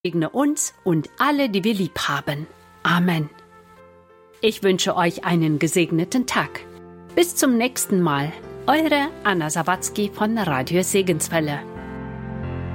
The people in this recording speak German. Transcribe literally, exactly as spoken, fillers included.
segne uns und alle, die wir lieb haben. Amen. Ich wünsche euch einen gesegneten Tag. Bis zum nächsten Mal. Eure Anna Sawatzki von Radio Segenswelle.